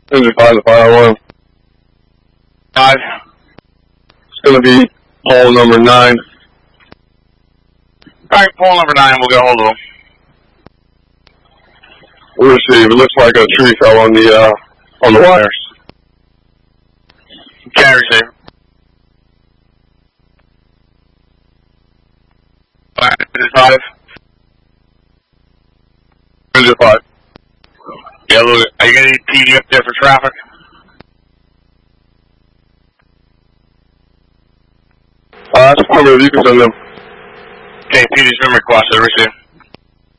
Engine 5 to 501. 5. It's going to be pole number 9. Alright, pole number 9, we'll get a hold of him. We'll receive. It looks like a tree fell on the wires. Okay, receive. 5. Engine 5. Yeah, look, are you going to need PD up there for traffic? That's affirmative. You can send them. Okay, PD's been requested, receive.